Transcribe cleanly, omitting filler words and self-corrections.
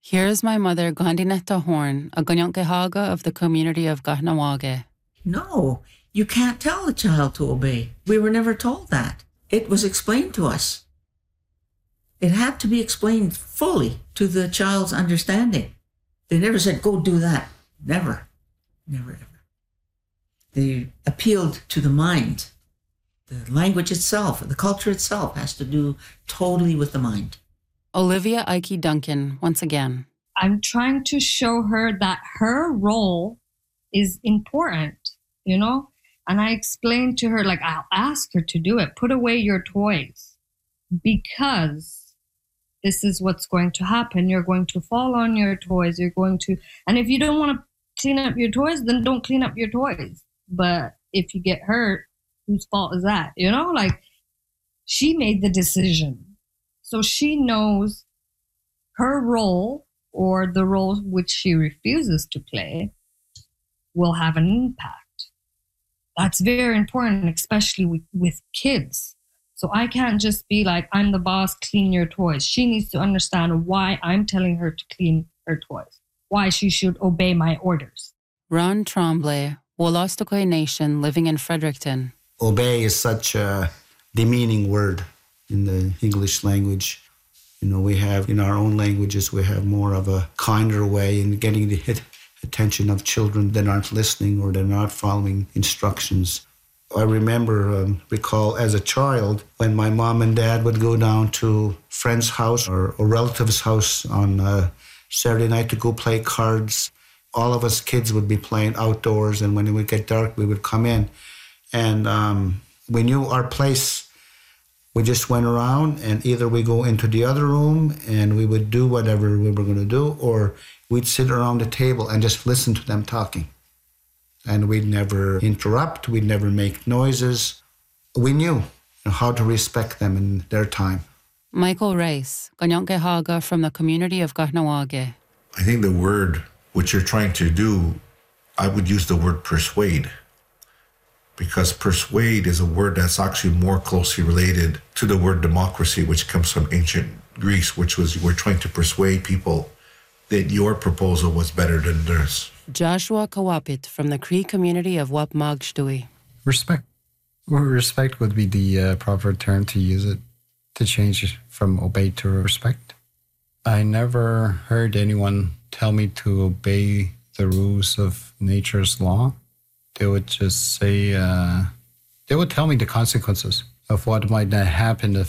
Here is my mother, Gandinetta Horn, a Ganyonkehaga of the community of Kahnawake. No, you can't tell a child to obey. We were never told that. It was explained to us. It had to be explained fully to the child's understanding. They never said, go do that. Never, never, ever. They appealed to the mind. The language itself, the culture itself has to do totally with the mind. Olivia Ike Duncan, once again. I'm trying to show her that her role is important, you know? And I explained to her, like, I'll ask her to do it. Put away your toys because this is what's going to happen. You're going to fall on your toys. And if you don't want to clean up your toys, then don't clean up your toys. But if you get hurt, whose fault is that? You know, like, she made the decision. So she knows her role, or the role which she refuses to play, will have an impact. That's very important, especially with kids. So I can't just be like, I'm the boss, clean your toys. She needs to understand why I'm telling her to clean her toys, why she should obey my orders. Ron Tremblay, Wolastoqey Nation living in Fredericton. Obey is such a demeaning word in the English language. You know, we have, in our own languages, we have more of a kinder way in getting the attention of children that aren't listening or they're not following instructions. I recall as a child when my mom and dad would go down to a friend's house or a relative's house on Saturday night to go play cards. All of us kids would be playing outdoors, and when it would get dark, we would come in. And we knew our place. We just went around, and either we go into the other room and we would do whatever we were going to do, or we'd sit around the table and just listen to them talking. And we'd never interrupt, we'd never make noises. We knew how to respect them in their time. Michael Rice, Ganyonkehaga from the community of Kahnawake. I think the word, what you're trying to do, I would use the word persuade. Because persuade is a word that's actually more closely related to the word democracy, which comes from ancient Greece, which was you were trying to persuade people that your proposal was better than theirs. Joshua Kawapit from the Cree community of Wapmagshtui. Respect. Respect would be the proper term to use it, to change from obey to respect. I never heard anyone tell me to obey the rules of nature's law. They would just say, they would tell me the consequences of what might happen if